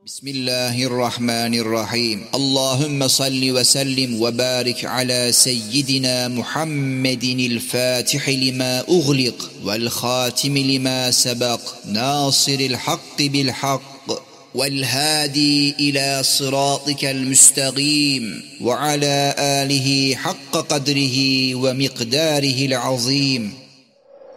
بسم الله الرحمن الرحيم. اللهم صل وسلم وبارك على سيدنا محمد الفاتح لما أغلق والخاتم لما سبق ناصر الحق بالحق والهادي إلى صراطك المستقيم وعلى آله حق قدره ومقداره العظيم.